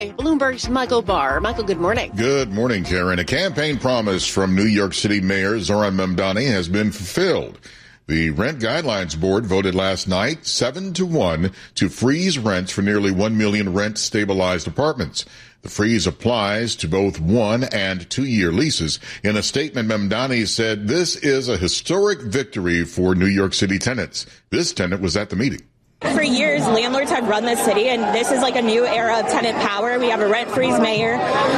Bloomberg's Michael Barr. Michael, good morning. Good morning, Karen. A campaign promise from New York City Mayor Zohran Mamdani has been fulfilled. The Rent Guidelines Board voted last night 7-1 to freeze rents for nearly 1 million rent-stabilized apartments. The freeze applies to both 1- and 2-year leases. In a statement, Mamdani said this is a historic victory for New York City tenants. This tenant was at the meeting. For years, landlords have run this city, and this is like a new era of tenant power. We have a rent-freeze mayor.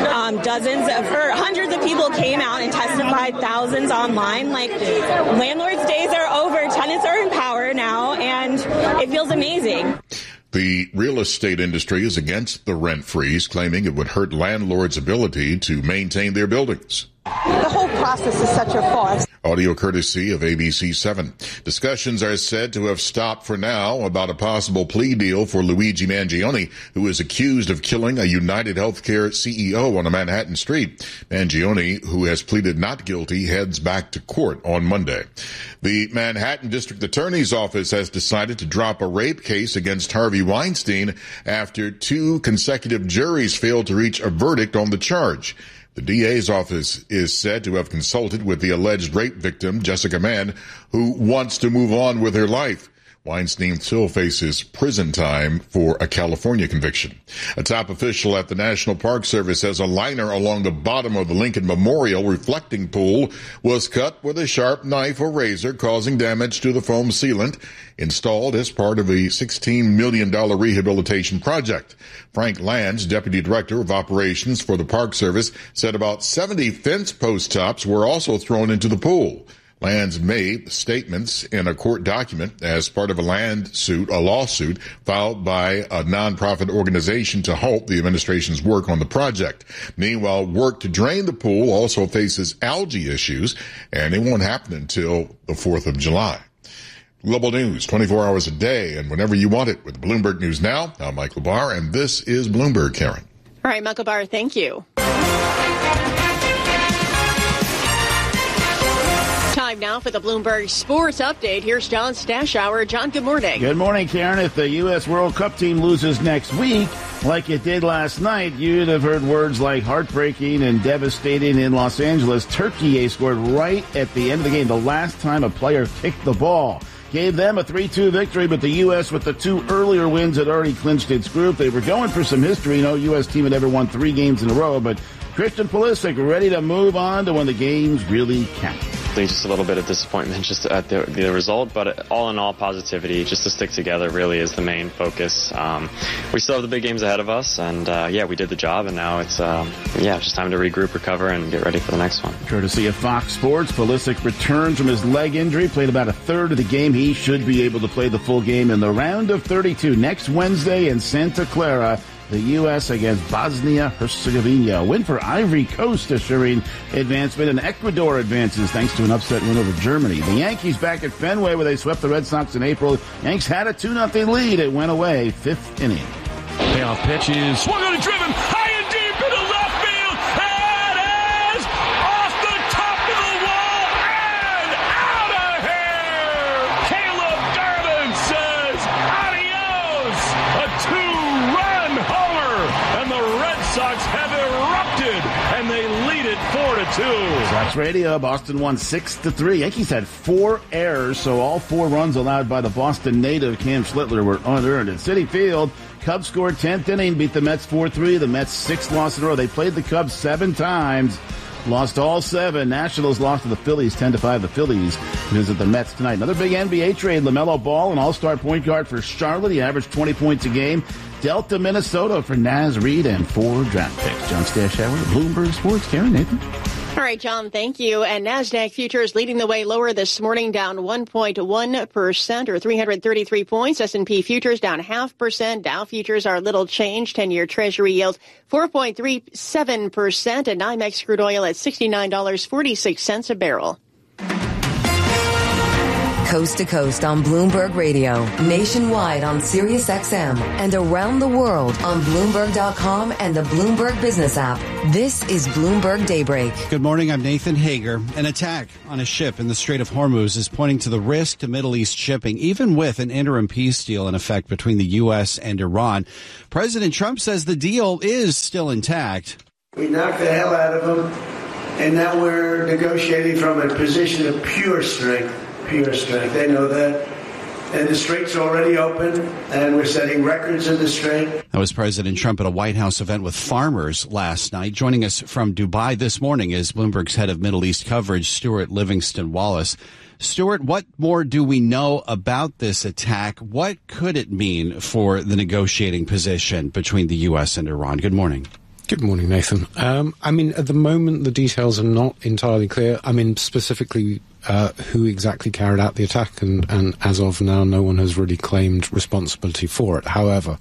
Hundreds of people came out and testified, thousands online. Landlords' days are over. Tenants are in power now, and it feels amazing. The real estate industry is against the rent freeze, claiming it would hurt landlords' ability to maintain their buildings. The whole process is such a farce. Audio courtesy of ABC 7. Discussions are said to have stopped for now about a possible plea deal for Luigi Mangione, who is accused of killing a United Healthcare CEO on a Manhattan street. Mangione, who has pleaded not guilty, heads back to court on Monday. The Manhattan District Attorney's Office has decided to drop a rape case against Harvey Weinstein after 2 consecutive juries failed to reach a verdict on the charge. The DA's office is said to have consulted with the alleged rape victim, Jessica Mann, who wants to move on with her life. Weinstein still faces prison time for a California conviction. A top official at the National Park Service says a liner along the bottom of the Lincoln Memorial reflecting pool was cut with a sharp knife or razor, causing damage to the foam sealant installed as part of a $16 million rehabilitation project. Frank Lands, Deputy Director of Operations for the Park Service, said about 70 fence post tops were also thrown into the pool. Lands made statements in a court document as part of a lawsuit filed by a nonprofit organization to halt the administration's work on the project. Meanwhile, work to drain the pool also faces algae issues, and it won't happen until the 4th of July. Global news, 24 hours a day, and whenever you want it with Bloomberg News Now. I'm Michael Barr, and this is Bloomberg, Karen. All right, Michael Barr, thank you. Time now for the Bloomberg Sports Update. Here's John Stashower. John, good morning. Good morning, Karen. If the U.S. World Cup team loses next week, like it did last night, you'd have heard words like heartbreaking and devastating in Los Angeles. Turkey scored right at the end of the game, the last time a player kicked the ball. Gave them a 3-2 victory, but the U.S. with the 2 earlier wins had already clinched its group. They were going for some history. No U.S. team had never won 3 games in a row, but Christian Pulisic ready to move on to when the games really count. Just a little bit of disappointment just at the result, but all in all, positivity, just to stick together really is the main focus. We still have the big games ahead of us, and we did the job, and now it's just time to regroup, recover, and get ready for the next one. Courtesy of Fox Sports, Pulisic returns from his leg injury, played about a third of the game. He should be able to play the full game in the round of 32 next Wednesday in Santa Clara. The U.S. against Bosnia-Herzegovina. A win for Ivory Coast assuring advancement, and Ecuador advances thanks to an upset win over Germany. The Yankees back at Fenway where they swept the Red Sox in April. Yanks had a 2-0 lead. It went away 5th inning. Payoff pitches. Swung on and driven high and deep into left field. And it is off the top of the wall and out of here. Caleb Darvin says adios. A 2-run homer, and the Red Sox have erupted, and they lead it 4-2. Sox Radio, Boston won 6-3. Yankees had 4 errors, so all 4 runs allowed by the Boston native Cam Schlittler were unearned. At Citi Field, Cubs scored 10th inning, beat the Mets 4-3. The Mets 6th loss in a row. They played the Cubs 7 times. Lost all 7. Nationals lost to the Phillies 10-5. The Phillies visit the Mets tonight. Another big NBA trade. LaMelo Ball, an all-star point guard for Charlotte. He averaged 20 points a game. Delta, Minnesota for Naz Reid and 4 draft picks. John Stashower, Bloomberg Sports. Karen, Nathan. All right, John, thank you. And NASDAQ futures leading the way lower this morning, down 1.1% or 333 points. S&P futures down 0.5%. Dow futures are little change. 10-year Treasury yield 4.37%. And NYMEX crude oil at $69.46 a barrel. Coast to coast on Bloomberg Radio, nationwide on Sirius XM, and around the world on Bloomberg.com and the Bloomberg Business app. This is Bloomberg Daybreak. Good morning, I'm Nathan Hager. An attack on a ship in the Strait of Hormuz is pointing to the risk to Middle East shipping, even with an interim peace deal in effect between the U.S. and Iran. President Trump says the deal is still intact. We knocked the hell out of them, and now we're negotiating from a position of pure strength. Pure strength. They know that. And the strait's already open, and we're setting records in the strait. That was President Trump at a White House event with farmers last night. Joining us from Dubai this morning is Bloomberg's head of Middle East coverage, Stuart Livingston-Wallace. Stuart, what more do we know about this attack? What could it mean for the negotiating position between the U.S. and Iran? Good morning. Good morning, Nathan. At the moment, the details are not entirely clear. Specifically, who exactly carried out the attack, and as of now, no one has really claimed responsibility for it. However,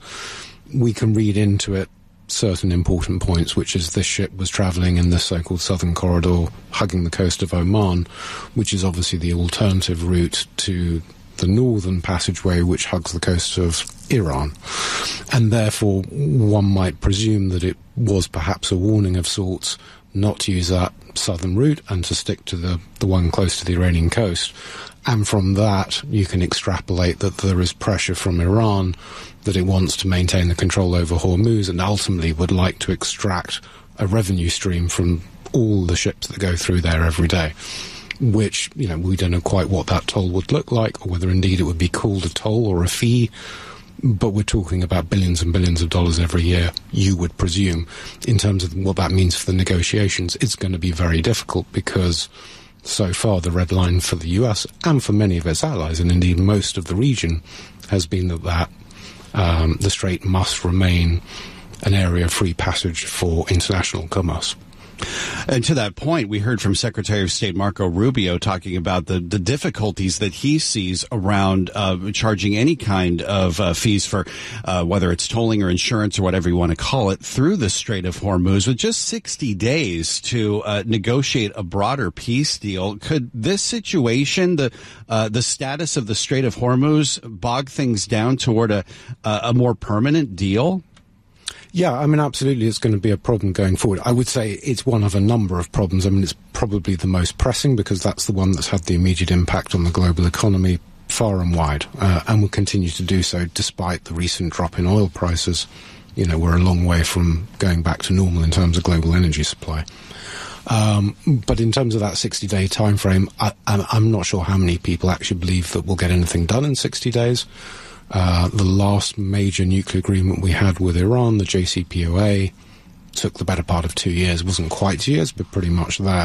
we can read into it certain important points, which is this ship was travelling in this so-called southern corridor, hugging the coast of Oman, which is obviously the alternative route to the northern passageway, which hugs the coast of Iran. And therefore, one might presume that it was perhaps a warning of sorts not to use that southern route and to stick to the one close to the Iranian coast. And from that, you can extrapolate that there is pressure from Iran that it wants to maintain the control over Hormuz and ultimately would like to extract a revenue stream from all the ships that go through there every day, which, we don't know quite what that toll would look like or whether indeed it would be called a toll or a fee. But we're talking about billions and billions of dollars every year, you would presume. In terms of what that means for the negotiations, it's going to be very difficult because so far the red line for the US and for many of its allies, and indeed most of the region, has been that the Strait must remain an area of free passage for international commerce. And to that point, we heard from Secretary of State Marco Rubio talking about the difficulties that he sees around charging any kind of fees for whether it's tolling or insurance or whatever you want to call it through the Strait of Hormuz. With just 60 days to negotiate a broader peace deal, could this situation, the status of the Strait of Hormuz, bog things down toward a more permanent deal? Yeah, absolutely it's going to be a problem going forward. I would say it's one of a number of problems. It's probably the most pressing because that's the one that's had the immediate impact on the global economy far and wide, and will continue to do so despite the recent drop in oil prices. We're a long way from going back to normal in terms of global energy supply. But in terms of that 60-day time frame, I'm not sure how many people actually believe that we'll get anything done in 60 days. The last major nuclear agreement we had with Iran, the JCPOA, took the better part of 2 years. It wasn't quite 2 years, but pretty much there.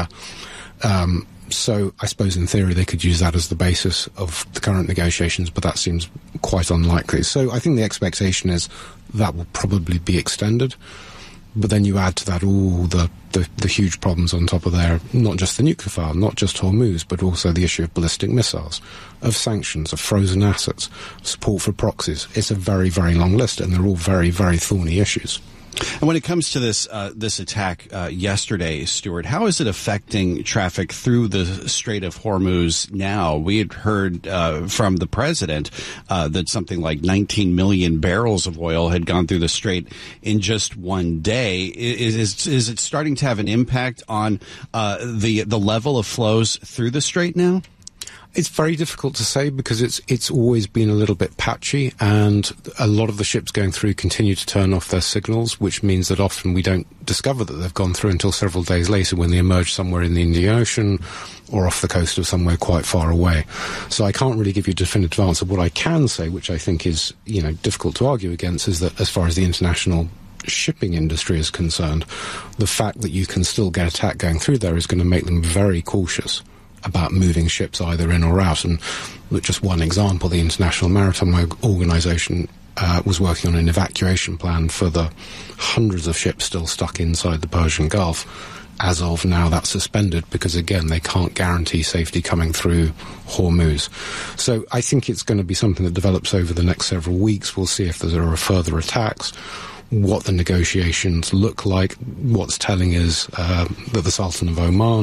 So I suppose in theory they could use that as the basis of the current negotiations, but that seems quite unlikely. So I think the expectation is that will probably be extended. But then you add to that all the huge problems on top of there, not just the nuclear file, not just Hormuz, but also the issue of ballistic missiles, of sanctions, of frozen assets, support for proxies. It's a very, very long list, and they're all very, very thorny issues. And when it comes to this attack yesterday, Stuart, how is it affecting traffic through the Strait of Hormuz now? We had heard from the president that something like 19 million barrels of oil had gone through the strait in just one day. Is it starting to have an impact on the level of flows through the strait now? It's very difficult to say because it's always been a little bit patchy, and a lot of the ships going through continue to turn off their signals, which means that often we don't discover that they've gone through until several days later when they emerge somewhere in the Indian Ocean or off the coast of somewhere quite far away. So I can't really give you a definitive answer. What I can say, which I think is difficult to argue against, is that as far as the international shipping industry is concerned, the fact that you can still get attack going through there is going to make them very cautious about moving ships either in or out. And just one example, the International Maritime Organization was working on an evacuation plan for the hundreds of ships still stuck inside the Persian Gulf. As of now, that's suspended because, again, they can't guarantee safety coming through Hormuz. So I think it's going to be something that develops over the next several weeks. We'll see if there are further attacks, what the negotiations look like. What's telling is that the Sultan of Oman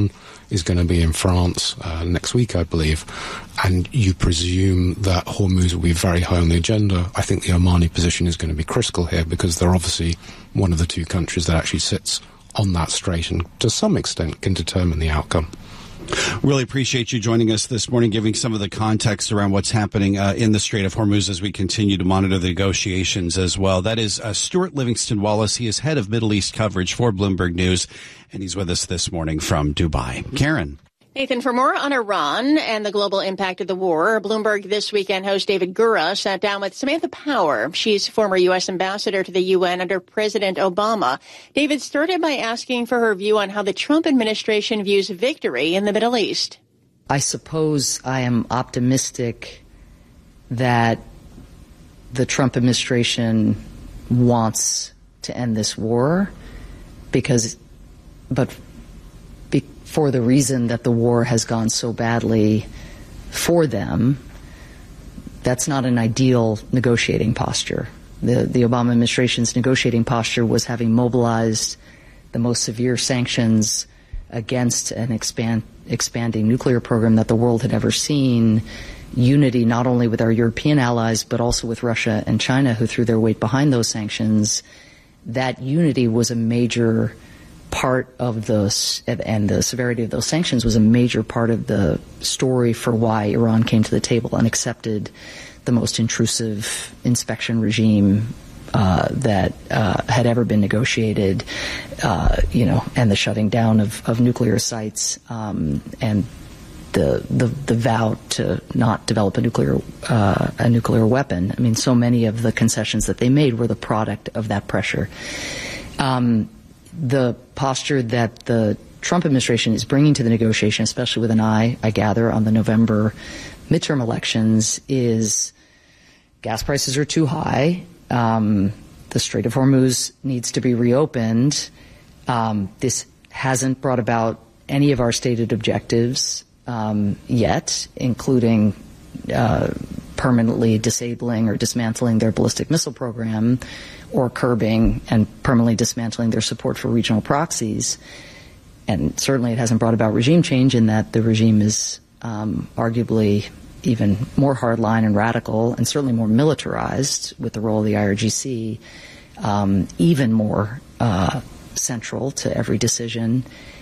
is going to be in France next week, I believe, and you presume that Hormuz will be very high on the agenda. I think the Omani position is going to be critical here because they're obviously one of the two countries that actually sits on that strait and to some extent can determine the outcome. Really appreciate you joining us this morning, giving some of the context around what's happening in the Strait of Hormuz as we continue to monitor the negotiations as well. That is Stuart Livingston Wallace. He is head of Middle East coverage for Bloomberg News, and he's with us this morning from Dubai. Karen. Nathan, for more on Iran and the global impact of the war, Bloomberg This Weekend host David Gura sat down with Samantha Power. She's former U.S. ambassador to the UN under President Obama. David started by asking for her view on how the Trump administration views victory in the Middle East. I suppose I am optimistic that the Trump administration wants to end this war for the reason that the war has gone so badly for them. That's not an ideal negotiating posture. The Obama administration's negotiating posture was having mobilized the most severe sanctions against an expanding nuclear program that the world had ever seen, unity not only with our European allies but also with Russia and China, who threw their weight behind those sanctions. That unity was a major part of and the severity of those sanctions was a major part of the story for why Iran came to the table and accepted the most intrusive inspection regime that had ever been negotiated, and the shutting down of nuclear sites, and the vow to not develop a nuclear weapon. I mean, so many of the concessions that they made were the product of that pressure. The posture that the Trump administration is bringing to the negotiation, especially with an eye, I gather, on the November midterm elections, is gas prices are too high. The Strait of Hormuz needs to be reopened. This hasn't brought about any of our stated objectives yet, including permanently disabling or dismantling their ballistic missile program, or curbing and permanently dismantling their support for regional proxies. And certainly it hasn't brought about regime change, in that the regime is arguably even more hardline and radical, and certainly more militarized, with the role of the IRGC even more central to every decision.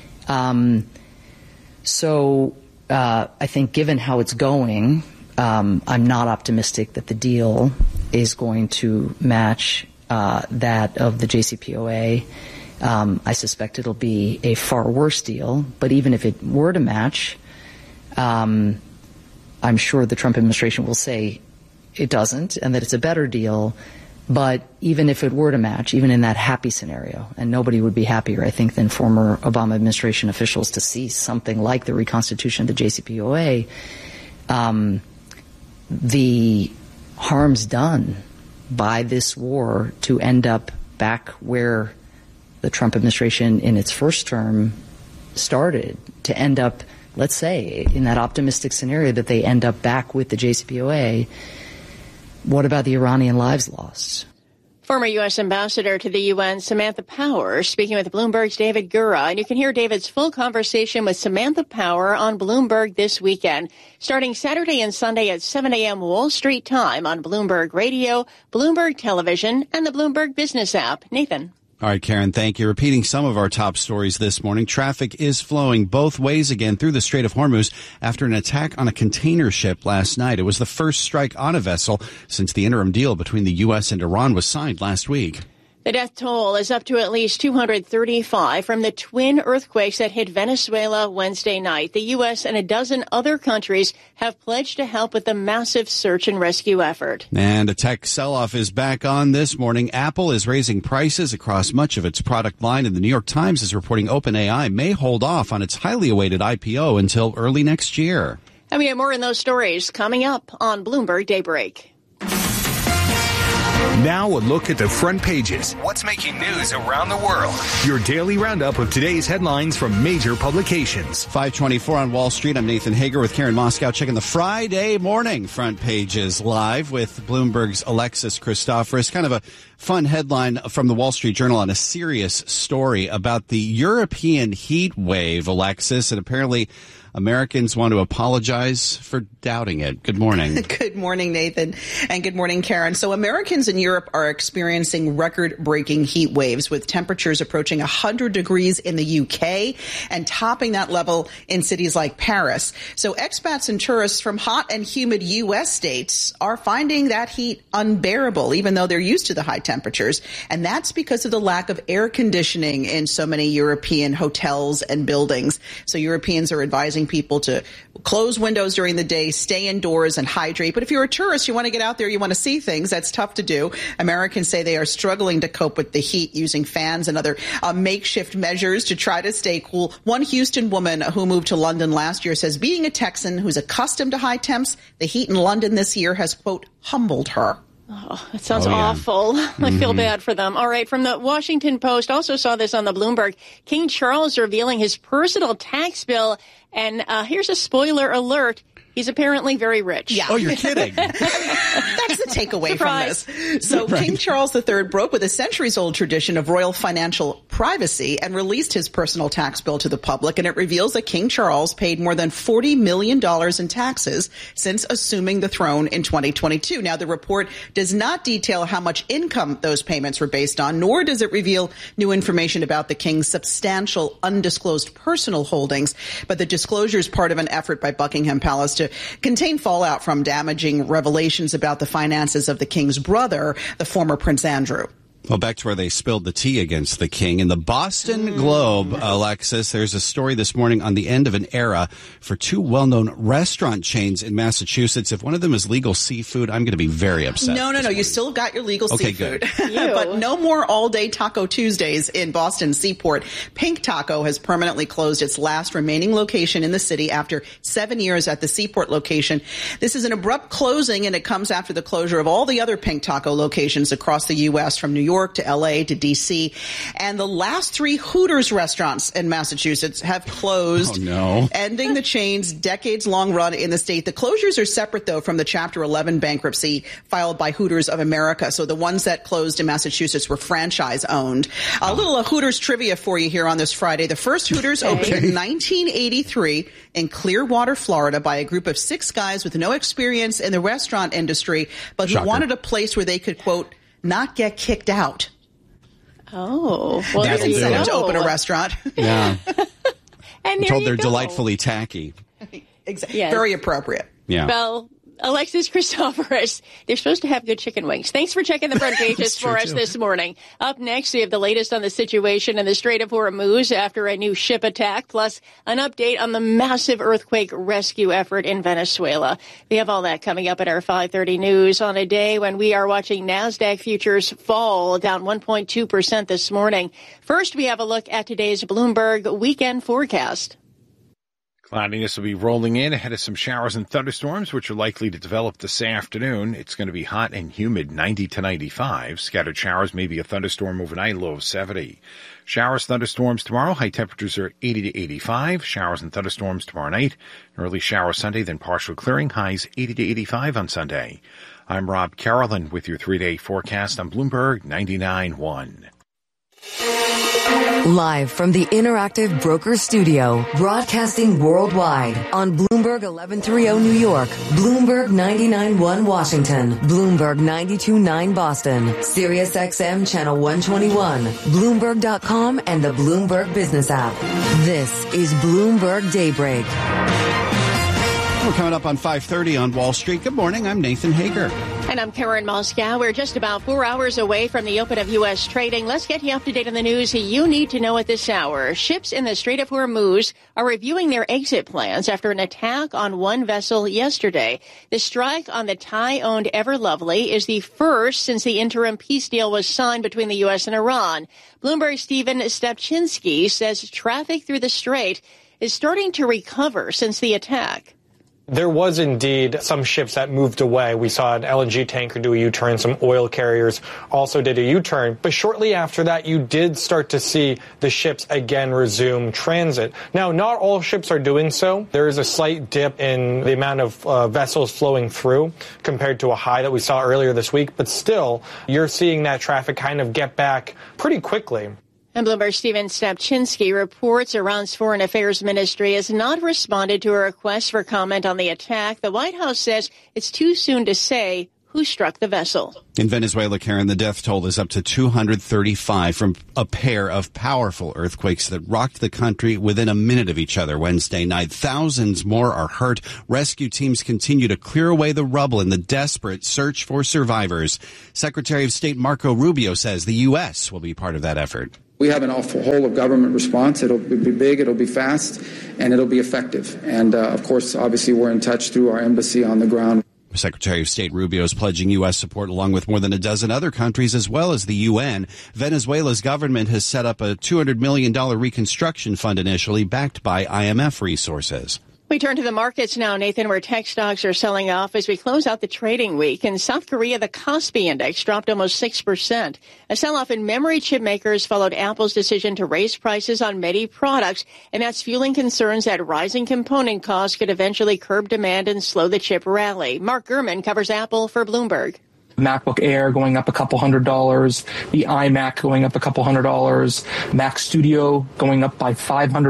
So I think, given how it's going, I'm not optimistic that the deal is going to match that of the JCPOA. I suspect it'll be a far worse deal, but even if it were to match, I'm sure the Trump administration will say it doesn't and that it's a better deal. But even if it were to match, even in that happy scenario, and nobody would be happier, I think, than former Obama administration officials to see something like the reconstitution of the JCPOA, the harms done by this war to end up back where the Trump administration in its first term started, to end up, let's say, in that optimistic scenario that they end up back with the JCPOA, what about the Iranian lives lost? Former U.S. ambassador to the UN, Samantha Power, speaking with Bloomberg's David Gura. And you can hear David's full conversation with Samantha Power on Bloomberg This Weekend, starting Saturday and Sunday at 7 a.m. Wall Street time on Bloomberg Radio, Bloomberg Television, and the Bloomberg Business app. Nathan. All right, Karen, thank you. Repeating some of our top stories this morning, traffic is flowing both ways again through the Strait of Hormuz after an attack on a container ship last night. It was the first strike on a vessel since the interim deal between the U.S. and Iran was signed last week. The death toll is up to at least 235 from the twin earthquakes that hit Venezuela Wednesday night. The U.S. and a dozen other countries have pledged to help with the massive search and rescue effort. And a tech sell-off is back on this morning. Apple is raising prices across much of its product line, and the New York Times is reporting OpenAI may hold off on its highly awaited IPO until early next year. And we have more in those stories coming up on Bloomberg Daybreak. Now a look at the front pages. What's making news around the world? Your daily roundup of today's headlines from major publications. 5:24 on Wall Street. I'm Nathan Hager with Karen Moscow checking the Friday morning front pages live with Bloomberg's Alexis Christoforous. Kind of a fun headline from the Wall Street Journal on a serious story about the European heat wave, Alexis, and apparently Americans want to apologize for doubting it. Good morning. Good morning, Nathan. And good morning, Karen. So Americans in Europe are experiencing record-breaking heat waves with temperatures approaching 100 degrees in the UK and topping that level in cities like Paris. So expats and tourists from hot and humid U.S. states are finding that heat unbearable, even though they're used to the high temperatures. And that's because of the lack of air conditioning in so many European hotels and buildings. So Europeans are advising people to close windows during the day, stay indoors, and hydrate. But if you're a tourist, you want to get out there, you want to see things, that's tough to do. Americans say they are struggling to cope with the heat using fans and other makeshift measures to try to stay cool. One Houston woman who moved to London last year says being a Texan who's accustomed to high temps, the heat in London this year has, quote, humbled her. Oh, that sounds awful. I feel bad for them. All right, from the Washington Post, also saw this on the Bloomberg. King Charles revealing his personal tax bill. And here's a spoiler alert. He's apparently very rich. Yeah. Oh, you're kidding. That's the takeaway from this. So King Charles III broke with a centuries-old tradition of royal financial privacy and released his personal tax bill to the public. And it reveals that King Charles paid more than $40 million in taxes since assuming the throne in 2022. Now, the report does not detail how much income those payments were based on, nor does it reveal new information about the king's substantial undisclosed personal holdings. But the disclosure is part of an effort by Buckingham Palace to contain fallout from damaging revelations about the finances of the king's brother, the former Prince Andrew. Well, back to where they spilled the tea against the king. In the Boston Globe, Alexis, there's a story this morning on the end of an era for two well-known restaurant chains in Massachusetts. If one of them is legal seafood, I'm going to be very upset. No. You still got your legal seafood. Good. But no more all-day Taco Tuesdays in Boston Seaport. Pink Taco has permanently closed its last remaining location in the city after 7 years at the Seaport location. This is an abrupt closing, and it comes after the closure of all the other Pink Taco locations across the U.S., from New York to L.A. to D.C. And the last three Hooters restaurants in Massachusetts have closed, ending the chain's decades-long run in the state. The closures are separate, though, from the Chapter 11 bankruptcy filed by Hooters of America. So the ones that closed in Massachusetts were franchise-owned. A little Hooters trivia for you here on this Friday. The first Hooters opened in 1983 in Clearwater, Florida, by a group of 6 guys with no experience in the restaurant industry, but who wanted a place where they could, quote, not get kicked out. Oh, well, there's incentive to open a restaurant. Yeah. And I'm told they're delightfully tacky. Exactly. Yes. Very appropriate. Yeah. Well, Alexis Christoforous, they're supposed to have good chicken wings. Thanks for checking the front pages for us this morning. Up next, we have the latest on the situation in the Strait of Hormuz after a new ship attack, plus an update on the massive earthquake rescue effort in Venezuela. We have all that coming up at our 5:30 news on a day when we are watching NASDAQ futures fall, down 1.2% this morning. First, we have a look at today's Bloomberg weekend forecast. Cloudiness will be rolling in ahead of some showers and thunderstorms, which are likely to develop this afternoon. It's going to be hot and humid, 90 to 95. Scattered showers, maybe a thunderstorm overnight, low of 70. Showers, thunderstorms tomorrow. High temperatures are 80 to 85. Showers and thunderstorms tomorrow night. Early shower Sunday, then partial clearing. Highs 80 to 85 on Sunday. I'm Rob Carolyn with your 3-day forecast on Bloomberg 99.1. Live from the Interactive Broker Studio, broadcasting worldwide on Bloomberg 1130 New York, Bloomberg 99.1 Washington, Bloomberg 92.9 Boston, Sirius XM Channel 121, Bloomberg.com and the Bloomberg Business app. This is Bloomberg Daybreak. We're coming up on 5:30 on Wall Street. Good morning. I'm Nathan Hager. And I'm Karen Moscow. We're just about 4 hours away from the open of U.S. trading. Let's get you up to date on the news you need to know at this hour. Ships in the Strait of Hormuz are reviewing their exit plans after an attack on one vessel yesterday. The strike on the Thai-owned Everlovely is the first since the interim peace deal was signed between the U.S. and Iran. Bloomberg's Stephen Stepchinsky says traffic through the strait is starting to recover since the attack. There was indeed some ships that moved away. We saw an LNG tanker do a U-turn. Some oil carriers also did a U-turn. But shortly after that, you did start to see the ships again resume transit. Now, not all ships are doing so. There is a slight dip in the amount of vessels flowing through compared to a high that we saw earlier this week. But still, you're seeing that traffic kind of get back pretty quickly. And Bloomberg's Stephen Stepchinsky reports Iran's Foreign Affairs Ministry has not responded to a request for comment on the attack. The White House says it's too soon to say who struck the vessel. In Venezuela, Karen, the death toll is up to 235 from a pair of powerful earthquakes that rocked the country within a minute of each other Wednesday night. Thousands more are hurt. Rescue teams continue to clear away the rubble in the desperate search for survivors. Secretary of State Marco Rubio says the U.S. will be part of that effort. We have an whole of government response. It'll be big, it'll be fast, and it'll be effective. And, of course, obviously we're in touch through our embassy on the ground. Secretary of State Rubio is pledging U.S. support along with more than a dozen other countries as well as the UN. Venezuela's government has set up a $200 million reconstruction fund initially backed by IMF resources. We turn to the markets now, Nathan, where tech stocks are selling off as we close out the trading week. In South Korea, the Kospi index dropped almost 6%. A sell-off in memory chip makers followed Apple's decision to raise prices on many products, and that's fueling concerns that rising component costs could eventually curb demand and slow the chip rally. Mark Gurman covers Apple for Bloomberg. MacBook Air going up a couple $100, the iMac going up a couple $100, Mac Studio going up by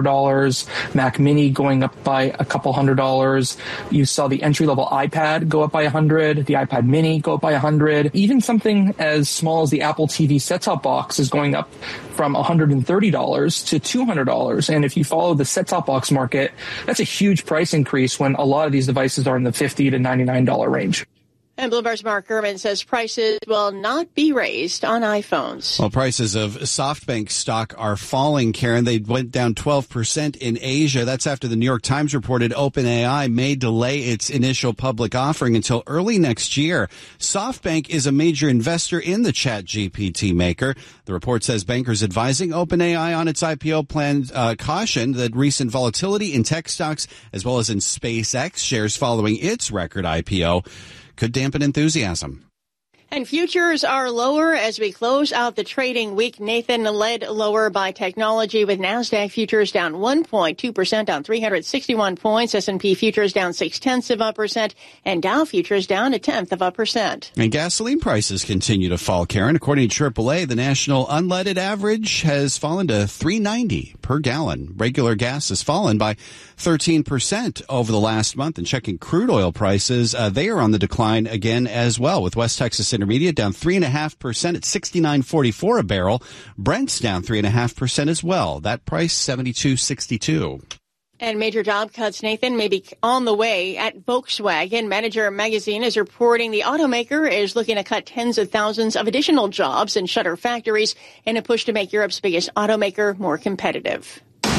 $500, Mac Mini going up by a couple $100. You saw the entry-level iPad go up by $100, the iPad Mini go up by $100. Even something as small as the Apple TV set-top box is going up from $130 to $200. And if you follow the set-top box market, that's a huge price increase when a lot of these devices are in the $50 to $99 range. And Bloomberg's Mark Gurman says prices will not be raised on iPhones. Well, prices of SoftBank stock are falling, Karen. They went down 12% in Asia. That's after the New York Times reported OpenAI may delay its initial public offering until early next year. SoftBank is a major investor in the ChatGPT maker. The report says bankers advising OpenAI on its IPO plan cautioned that recent volatility in tech stocks as well as in SpaceX shares following its record IPO could dampen enthusiasm. And futures are lower as we close out the trading week. Nathan, led lower by technology with NASDAQ futures down 1.2%, down 361 points. S&P futures down 0.6%, and Dow futures down 0.1%. And gasoline prices continue to fall, Karen. According to AAA, the national unleaded average has fallen to $3.90 per gallon. Regular gas has fallen by 13% over the last month. And checking crude oil prices, they are on the decline again as well, with West Texas Intermediate down 3.5% at $69.44 a barrel. Brent's down 3.5% as well. That price $72.62. And major job cuts, Nathan, may be on the way at Volkswagen. Manager Magazine is reporting the automaker is looking to cut tens of thousands of additional jobs and shutter factories in a push to make Europe's biggest automaker more competitive.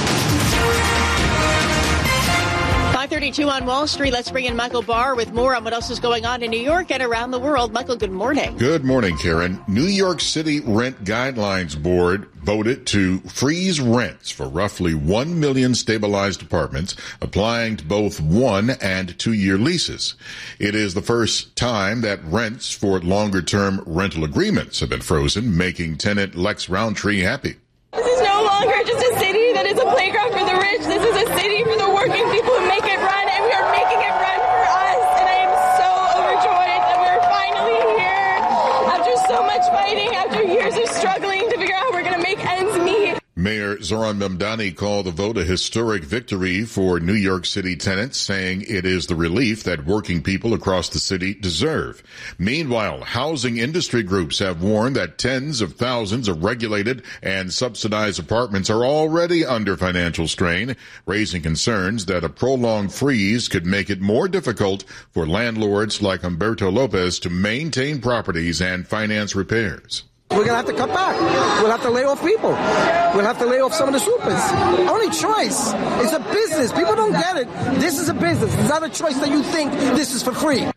5:32 on Wall Street. Let's bring in Michael Barr with more on what else is going on in New York and around the world. Michael, good morning. Good morning, Karen. New York City Rent Guidelines Board voted to freeze rents for roughly 1 million stabilized apartments, applying to both 1- and 2-year leases. It is the first time that rents for longer-term rental agreements have been frozen, making tenant Lex Roundtree happy. This is no longer just a city that is a playground for the rich. This is a city for the working people who make it run, and we are making it run for us. And I am so overjoyed that we're finally here after so much fighting, after years of struggling to figure out how we're going to make ends meet. Mayor Zohran Mamdani called the vote a historic victory for New York City tenants, saying it is the relief that working people across the city deserve. Meanwhile, housing industry groups have warned that tens of thousands of regulated and subsidized apartments are already under financial strain, raising concerns that a prolonged freeze could make it more difficult for landlords like Humberto Lopez to maintain properties and finance repairs. We're going to have to cut back. We'll have to lay off people. We'll have to lay off some of the supers. Only choice. It's a business. People don't get it. This is a business. It's not a choice that you think this is for free.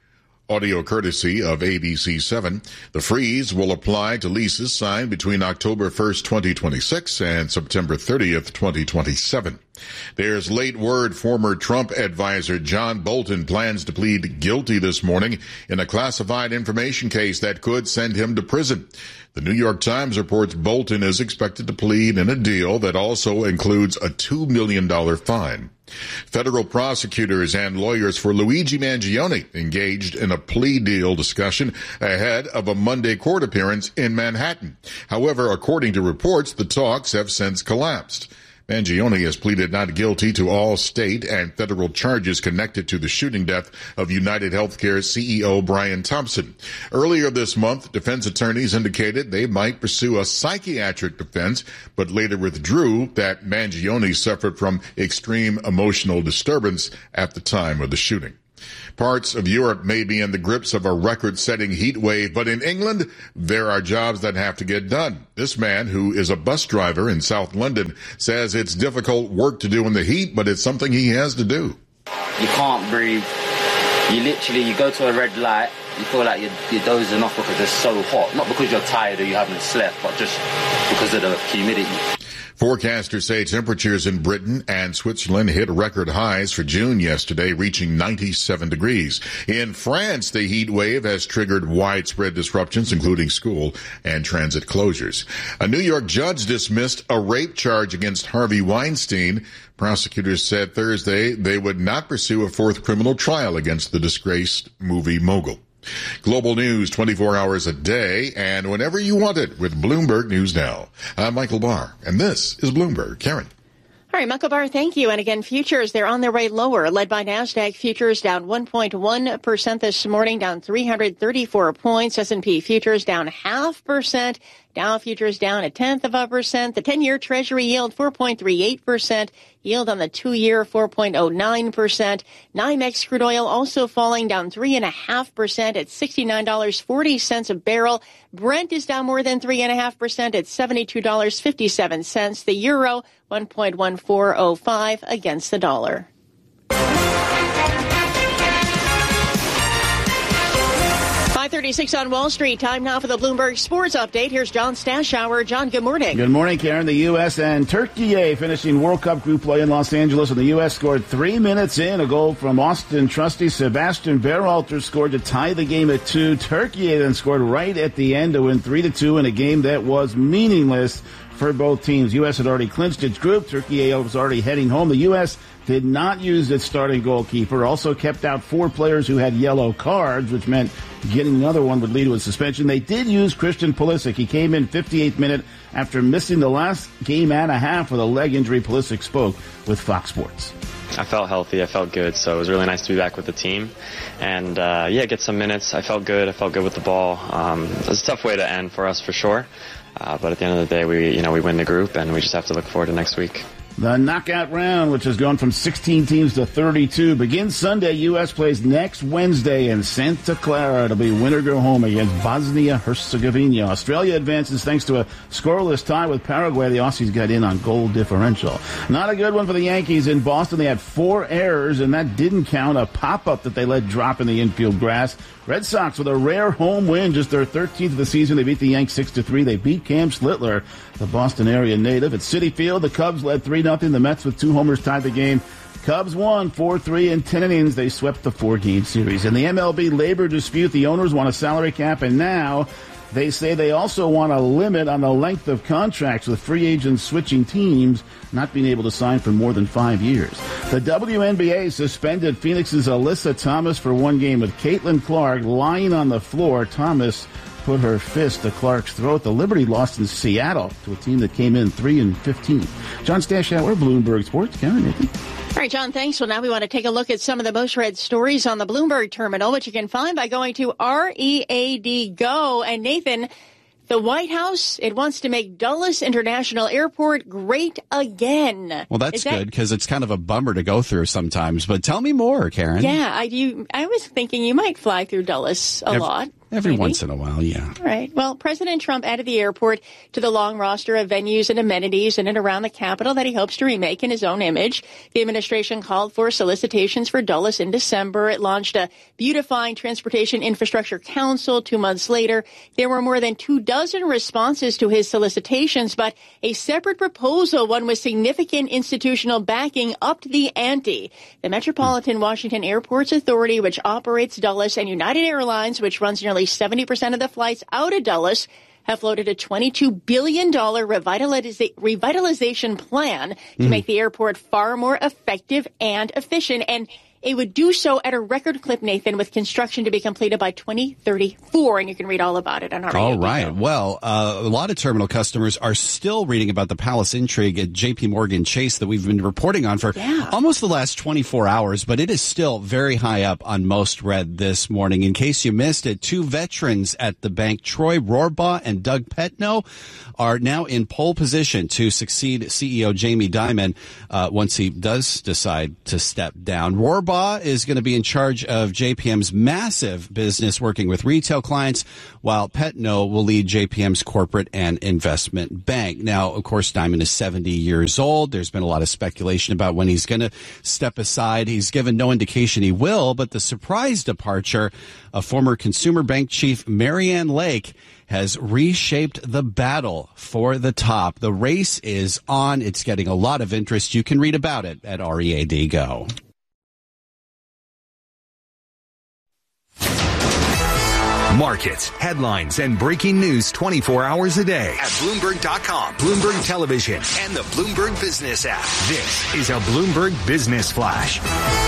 Audio courtesy of ABC7. The freeze will apply to leases signed between October 1st, 2026 and September 30th, 2027. There's late word former Trump advisor John Bolton plans to plead guilty this morning in a classified information case that could send him to prison. The New York Times reports Bolton is expected to plead in a deal that also includes a $2 million fine. Federal prosecutors and lawyers for Luigi Mangione engaged in a plea deal discussion ahead of a Monday court appearance in Manhattan. However, according to reports, the talks have since collapsed. Mangione has pleaded not guilty to all state and federal charges connected to the shooting death of United Healthcare CEO Brian Thompson. Earlier this month, defense attorneys indicated they might pursue a psychiatric defense, but later withdrew that Mangione suffered from extreme emotional disturbance at the time of the shooting. Parts of Europe may be in the grips of a record-setting heat wave, but in England, there are jobs that have to get done. This man, who is a bus driver in South London, says it's difficult work to do in the heat, but it's something he has to do. You can't breathe. You go to a red light, you feel like you're dozing off because it's so hot. Not because you're tired or you haven't slept, but just because of the humidity. Forecasters say temperatures in Britain and Switzerland hit record highs for June yesterday, reaching 97 degrees. In France, the heat wave has triggered widespread disruptions, including school and transit closures. A New York judge dismissed a rape charge against Harvey Weinstein. Prosecutors said Thursday they would not pursue a fourth criminal trial against the disgraced movie mogul. Global news 24 hours a day and whenever you want it with Bloomberg News Now. I'm Michael Barr, and this is Bloomberg. Karen. All right, Michael Barr, thank you. And again, futures, they're on their way lower, led by NASDAQ futures down 1.1% this morning, down 334 points. S&P futures down 0.5%. Dow futures down 0.1%. The 10-year Treasury yield 4.38%. Yield on the 2-year 4.09%. NYMEX crude oil also falling, down 3.5% at $69.40 a barrel. Brent is down more than 3.5% at $72.57. The euro 1.1405 against the dollar. 5:36 on Wall Street. Time now for the Bloomberg Sports Update. Here's John Stashower. John, good morning. Good morning, Karen. The U.S. and Turkey finishing World Cup group play in Los Angeles, and the U.S. scored 3 minutes in. A goal from Austin trustee Sebastian Berhalter scored to tie the game at 2. Turkey then scored right at the end to win 3-2 in a game that was meaningless for both teams. U.S. had already clinched its group. Turkey was already heading home. The U.S. did not use its starting goalkeeper, also kept out 4 players who had yellow cards, which meant getting another one would lead to a suspension. They did use Christian Pulisic. He came in 58th minute after missing the last game and a half with a leg injury. Pulisic spoke with Fox Sports. I felt healthy. I felt good. So it was really nice to be back with the team and, get some minutes. I felt good. I felt good with the ball. It was a tough way to end for us for sure. But at the end of the day, we win the group and we just have to look forward to next week. The knockout round, which has gone from 16 teams to 32, begins Sunday. U.S. plays next Wednesday in Santa Clara. It'll be winner go home against Bosnia-Herzegovina. Australia advances thanks to a scoreless tie with Paraguay. The Aussies got in on goal differential. Not a good one for the Yankees in Boston. They had 4 errors, and that didn't count a pop-up that they let drop in the infield grass. Red Sox with a rare home win, just their 13th of the season. They beat the Yanks 6-3. They beat Cam Slittler, the Boston area native. At Citi Field, the Cubs led 3-0. The Mets with 2 homers tied the game. Cubs won 4-3 in 10 innings. They swept the 4-game series. In the MLB labor dispute, the owners want a salary cap, and now they say they also want a limit on the length of contracts, with free agents switching teams, not being able to sign for more than 5 years. The WNBA suspended Phoenix's Alyssa Thomas for 1 game, with Caitlin Clark lying on the floor. Thomas put her fist to Clark's throat. The Liberty lost in Seattle to a team that came in 3-15. John Stashower, Bloomberg Sports. Karen, Nikki. All right, John, thanks. Well, now we want to take a look at some of the most read stories on the Bloomberg terminal, which you can find by going to READ Go. And Nathan, the White House, it wants to make Dulles International Airport great again. Well, that's good, because it's kind of a bummer to go through sometimes. But tell me more, Karen. Yeah, I was thinking you might fly through Dulles a lot. Every maybe. once in a while, yeah. All right. Well, President Trump added the airport to the long roster of venues and amenities in and around the Capitol that he hopes to remake in his own image. The administration called for solicitations for Dulles in December. It launched a Beautifying Transportation Infrastructure Council 2 months later. There were more than 24 responses to his solicitations, but a separate proposal, one with significant institutional backing, upped the ante. The Metropolitan Washington Airports Authority, which operates Dulles, and United Airlines, which runs nearly 70% of the flights out of Dulles, have floated a $22 billion revitalization plan to make the airport far more effective and efficient. And it would do so at a record clip, Nathan, with construction to be completed by 2034. And you can read all about it on our All right. Well, a lot of terminal customers are still reading about the Palace intrigue at JP Morgan Chase that we've been reporting on for almost the last 24 hours, but it is still very high up on most read this morning. In case you missed it, 2 veterans at the bank, Troy Rohrbaugh and Doug Petno, are now in pole position to succeed CEO Jamie Dimon once he does decide to step down. Rohrbaugh is going to be in charge of JPM's massive business working with retail clients, while Petno will lead JPM's corporate and investment bank. Now, of course, Dimon is 70 years old. There's been a lot of speculation about when he's going to step aside. He's given no indication he will, but the surprise departure of former Consumer Bank chief Marianne Lake has reshaped the battle for the top. The race is on. It's getting a lot of interest. You can read about it at READ Go. Markets, headlines, and breaking news 24 hours a day at Bloomberg.com, Bloomberg Television, and the Bloomberg Business app. This is a Bloomberg Business Flash.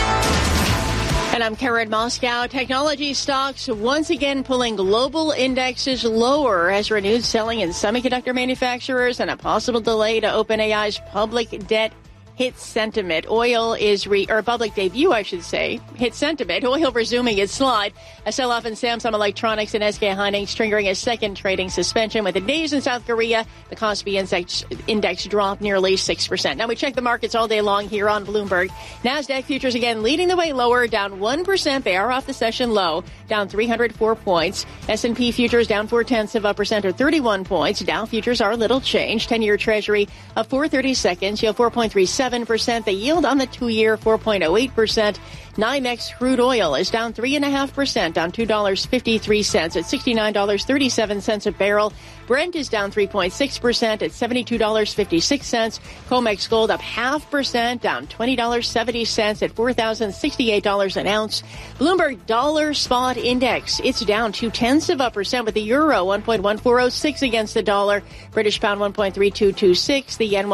And I'm Karen Moscow. Technology stocks once again pulling global indexes lower as renewed selling in semiconductor manufacturers and a possible delay to OpenAI's public debt hit sentiment. Oil is public debut, I should say, hit sentiment. Oil resuming its slide. A sell-off in Samsung Electronics and SK Hynix triggering a second trading suspension. With the days in South Korea, the Kospi index dropped nearly 6%. Now we check the markets all day long here on Bloomberg. NASDAQ futures again leading the way lower, down 1%. They are off the session low, down 304 points. S&P futures down 0.4% or 31 points. Dow futures are little changed. 10-year Treasury of 4.30, yield 4.37%. The yield on the 2-year 4.08%. NYMEX crude oil is down 3.5%, down $2.53 at $69.37 a barrel. Brent is down 3.6% at $72.56. COMEX gold up 0.5%, down $20.70 at $4,068 an ounce. Bloomberg dollar spot index, it's down 0.2% with the euro 1.1406 against the dollar. British pound 1.3226, the yen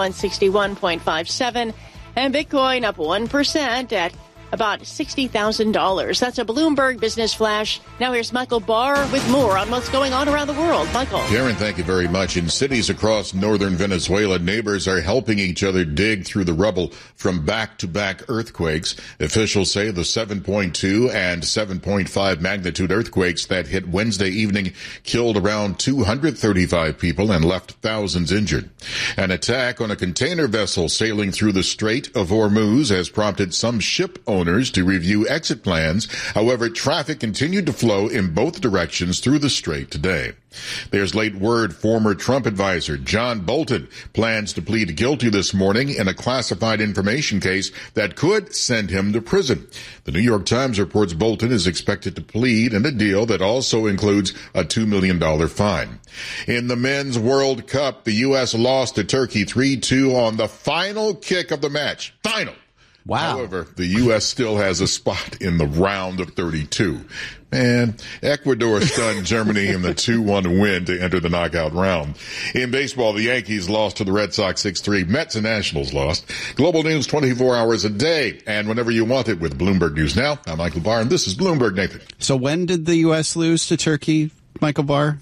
161.57, and Bitcoin up 1% at about $60,000. That's a Bloomberg Business Flash. Now here's Michael Barr with more on what's going on around the world. Michael. Karen, thank you very much. In cities across northern Venezuela, neighbors are helping each other dig through the rubble from back-to-back earthquakes. Officials say the 7.2 and 7.5 magnitude earthquakes that hit Wednesday evening killed around 235 people and left thousands injured. An attack on a container vessel sailing through the Strait of Hormuz has prompted some ship owners to review exit plans. However, traffic continued to flow in both directions through the strait today. There's late word former Trump advisor John Bolton plans to plead guilty this morning in a classified information case that could send him to prison. The New York Times reports Bolton is expected to plead in a deal that also includes a $2 million fine. In the Men's World Cup, the U.S. lost to Turkey 3-2 on the final kick of the match. Final! Wow. However, the U.S. still has a spot in the round of 32. And Ecuador stunned Germany in the 2-1 win to enter the knockout round. In baseball, the Yankees lost to the Red Sox 6-3. Mets and Nationals lost. Global news 24 hours a day and whenever you want it with Bloomberg News Now. I'm Michael Barr, and this is Bloomberg Nathan. So when did the U.S. lose to Turkey, Michael Barr?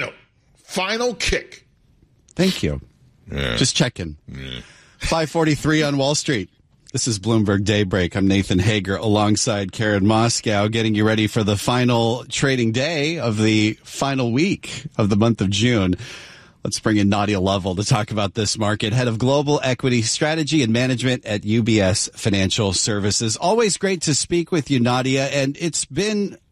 Final kick. Thank you. Yeah. Just checking. Yeah. 5:43 on Wall Street. This is Bloomberg Daybreak. I'm Nathan Hager alongside Karen Moscow, getting you ready for the final trading day of the final week of the month of June. Let's bring in Nadia Lovell to talk about this market, head of global equity strategy and management at UBS Financial Services. Always great to speak with you, Nadia. And it's been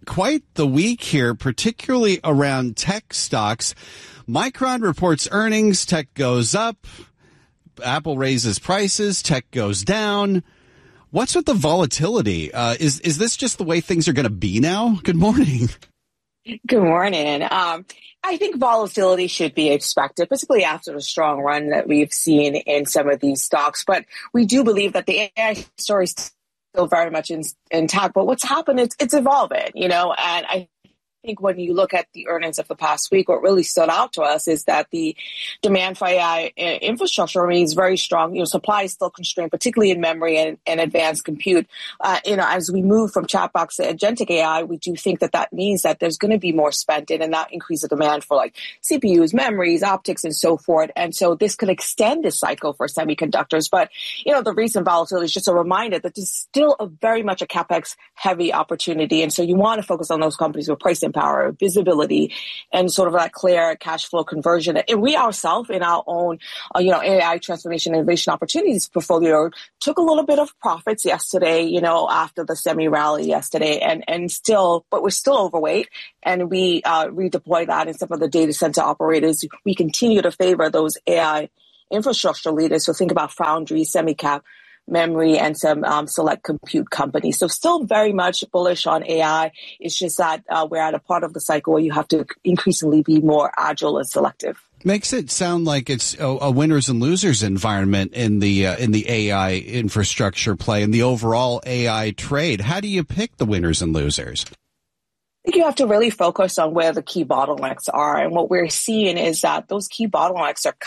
quite the week here, particularly around tech stocks. Micron reports earnings, tech goes up. Apple raises prices, tech goes down. What's with the volatility? Is this just the way things are going to be now? Good morning. Good morning. I think volatility should be expected, particularly after the strong run that we've seen in some of these stocks. But we do believe that the AI story is still very much intact. But what's happened, it's evolving, and I think when you look at the earnings of the past week, what really stood out to us is that the demand for AI infrastructure remains very strong. Supply is still constrained, particularly in memory and advanced compute. As we move from chatbots to agentic AI, we do think that means that there's going to be more spent in, and that increases the demand for like CPUs, memories, optics, and so forth. And so this could extend the cycle for semiconductors. But, the recent volatility is just a reminder that this is still very much a CapEx heavy opportunity. And so you want to focus on those companies with pricing power, visibility, and sort of that clear cash flow conversion. And we ourselves in our own, AI transformation innovation opportunities portfolio took a little bit of profits yesterday, after the semi rally yesterday, but we're still overweight, and we redeploy that in some of the data center operators. We continue to favor those AI infrastructure leaders. So think about foundry, semi-cap, memory, and some select compute companies. So still very much bullish on AI. It's just that we're at a part of the cycle where you have to increasingly be more agile and selective. Makes it sound like it's a winners and losers environment in the AI infrastructure play and the overall AI trade. How do you pick the winners and losers? I think you have to really focus on where the key bottlenecks are. And what we're seeing is that those key bottlenecks are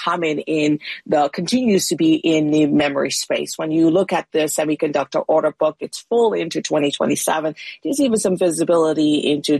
continues to be in the memory space. When you look at the semiconductor order book, it's full into 2027. There's even some visibility into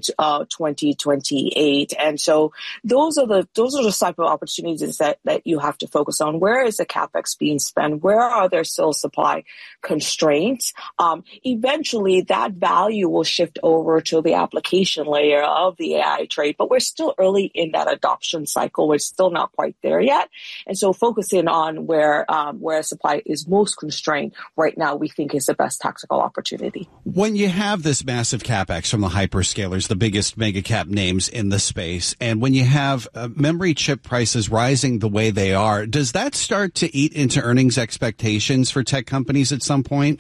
2028. And so those are the type of opportunities that you have to focus on. Where is the CapEx being spent? Where are there still supply constraints? Eventually that value will shift over to the application layer of the AI trade, but we're still early in that adoption cycle. We're still not quite there yet. And so focusing on where supply is most constrained right now, we think is the best tactical opportunity. When you have this massive CapEx from the hyperscalers, the biggest mega cap names in the space, and when you have memory chip prices rising the way they are, does that start to eat into earnings expectations for tech companies at some point?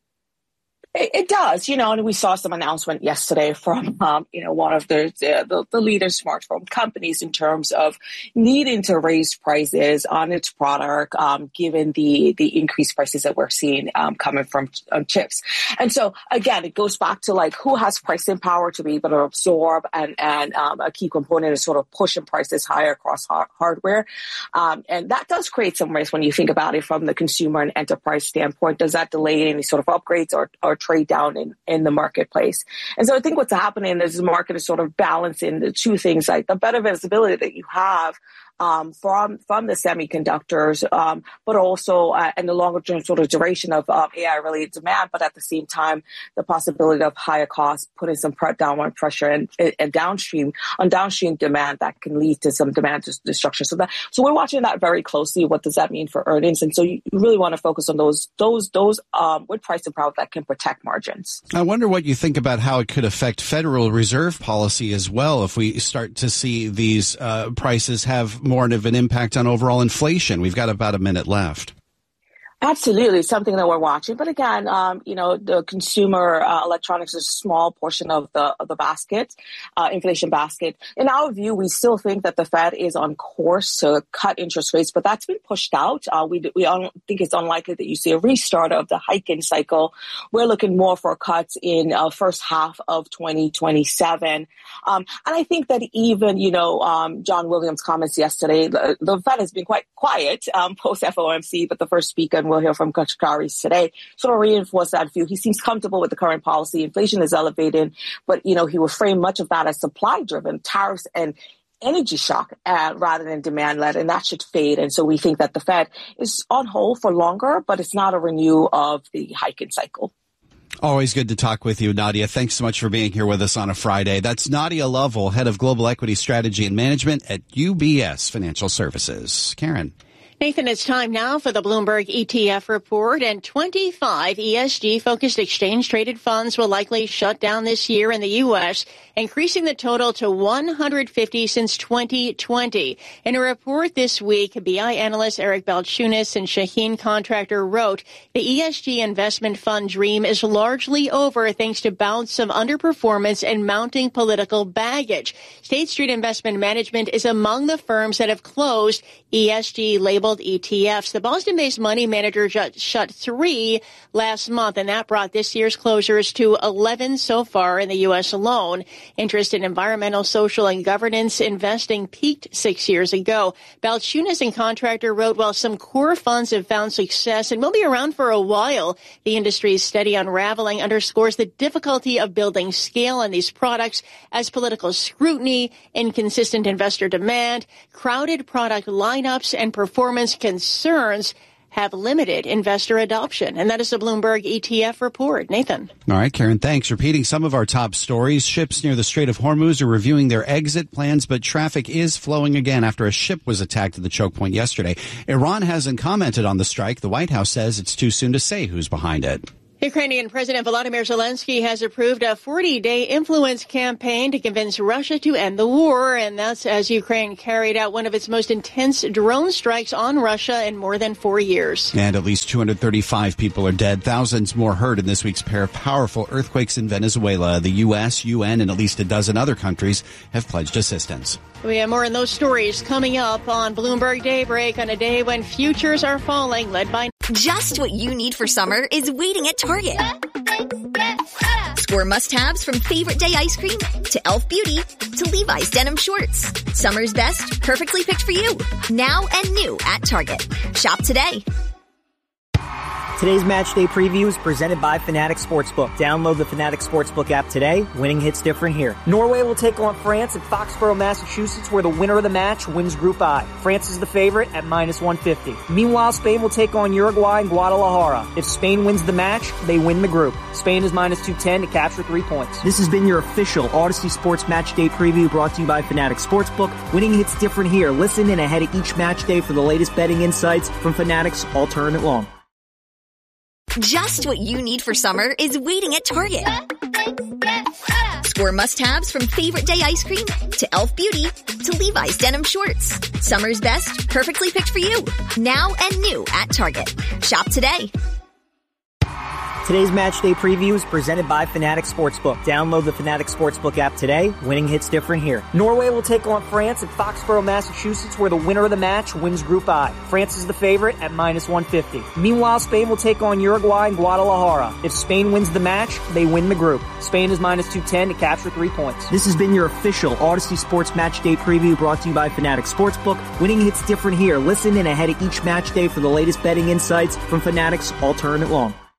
It does, and we saw some announcement yesterday from, one of the leading smartphone companies in terms of needing to raise prices on its product, given the increased prices that we're seeing coming from chips. And so again, it goes back to like who has pricing power to be able to absorb and a key component is sort of pushing prices higher across hardware. And that does create some risk when you think about it from the consumer and enterprise standpoint. Does that delay any sort of upgrades or trade down in the marketplace? And so I think what's happening is the market is sort of balancing the two things, like the better visibility that you have from the semiconductors, but also and the longer term sort of duration of AI related demand, but at the same time the possibility of higher costs putting some downward pressure and downstream demand that can lead to some demand destruction. So we're watching that very closely. What does that mean for earnings? And so you really want to focus on those with pricing power that can protect margins. I wonder what you think about how it could affect Federal Reserve policy as well if we start to see these prices have more of an impact on overall inflation. We've got about a minute left. Absolutely, something that we're watching. But again, the consumer electronics is a small portion of the basket, inflation basket. In our view, we still think that the Fed is on course to cut interest rates, but that's been pushed out. We don't think it's unlikely that you see a restart of the hiking cycle. We're looking more for cuts in first half of 2027. And I think that even, John Williams' comments yesterday, the Fed has been quite quiet post FOMC, but the first speaker, we'll hear from Kashkaris today, sort of reinforce that view. He seems comfortable with the current policy. Inflation is elevated, but, he will frame much of that as supply-driven, tariffs and energy shock rather than demand-led, and that should fade. And so we think that the Fed is on hold for longer, but it's not a renew of the hiking cycle. Always good to talk with you, Nadia. Thanks so much for being here with us on a Friday. That's Nadia Lovell, Head of Global Equity Strategy and Management at UBS Financial Services. Karen. Nathan, it's time now for the Bloomberg ETF report, and 25 ESG-focused exchange-traded funds will likely shut down this year in the U.S., increasing the total to 150 since 2020. In a report this week, BI analysts Eric Balchunas and Shaheen Contractor wrote, the ESG investment fund dream is largely over thanks to bouts of underperformance and mounting political baggage. State Street Investment Management is among the firms that have closed ESG-labeled ETFs. The Boston-based money manager shut 3 last month, and that brought this year's closures to 11 so far in the U.S. alone. Interest in environmental, social, and governance investing peaked 6 years ago. Balchunas and Contractor wrote, while some core funds have found success and will be around for a while, the industry's steady unraveling underscores the difficulty of building scale in these products as political scrutiny, inconsistent investor demand, crowded product lineups, and performance concerns have limited investor adoption. And that is the Bloomberg ETF report. Nathan. All right, Karen, thanks. Repeating some of our top stories. Ships near the Strait of Hormuz are reviewing their exit plans, but traffic is flowing again after a ship was attacked at the choke point yesterday. Iran hasn't commented on the strike. The White House says it's too soon to say who's behind it. Ukrainian President Volodymyr Zelensky has approved a 40-day influence campaign to convince Russia to end the war, and that's as Ukraine carried out one of its most intense drone strikes on Russia in more than 4 years. And at least 235 people are dead, thousands more hurt in this week's pair of powerful earthquakes in Venezuela. The U.S., UN, and at least a dozen other countries have pledged assistance. We have more on those stories coming up on Bloomberg Daybreak on a day when futures are falling, led by... Just what you need for summer is waiting at Target. Score must-haves from favorite day ice cream to Elf Beauty to Levi's denim shorts. Summer's best, perfectly picked for you. Now and new at Target. Shop today. Today's match day preview is presented by Fanatics Sportsbook. Download the Fanatics Sportsbook app today. Winning hits different here. Norway will take on France at Foxborough, Massachusetts, where the winner of the match wins Group I. France is the favorite at -150. Meanwhile, Spain will take on Uruguay in Guadalajara. If Spain wins the match, they win the group. Spain is -210 to capture 3 points. This has been your official Odyssey Sports Match Day preview brought to you by Fanatics Sportsbook. Winning hits different here. Listen in ahead of each match day for the latest betting insights from Fanatics all tournament long. Just what you need for summer is waiting at Target. Score must-haves from favorite day ice cream to Elf Beauty to Levi's denim shorts. Summer's best, perfectly picked for you. Now and new at Target. Shop today. Today's match day preview is presented by Fanatics Sportsbook. Download the Fanatics Sportsbook app today. Winning hits different here. Norway will take on France at Foxborough, Massachusetts, where the winner of the match wins Group I. France is the favorite at -150. Meanwhile, Spain will take on Uruguay in Guadalajara. If Spain wins the match, they win the group. Spain is -210 to capture 3 points. This has been your official Odyssey Sports Match Day preview brought to you by Fanatics Sportsbook. Winning hits different here. Listen in ahead of each match day for the latest betting insights from Fanatics all tournament long.